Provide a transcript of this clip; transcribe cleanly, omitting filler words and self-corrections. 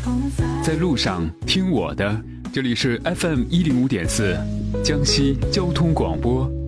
在路上听我的，这里是 FM105.4江西交通广播。